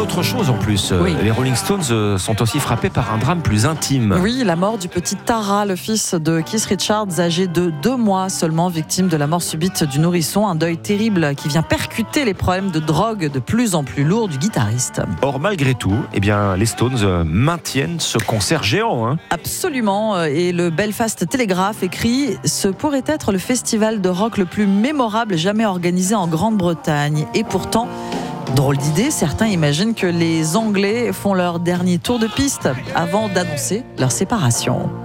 autre chose en plus. Oui. Les Rolling Stones sont aussi frappés par un drame plus intime. Oui, la mort du petit Tara, le fils de Keith Richards, âgé de 2 mois seulement, victime de la mort subite du nourrisson. Un deuil terrible qui vient percuter les problèmes de drogue de plus en plus lourds du guitariste. Or, malgré tout, les Stones maintiennent ce concert géant. Hein. Absolument. Et le Belfast Telegraph écrit « Ce pourrait être le festival de rock le plus mémorable jamais organisé en Grande-Bretagne. » Et pourtant, drôle d'idée, certains imaginent que les Anglais font leur dernier tour de piste avant d'annoncer leur séparation.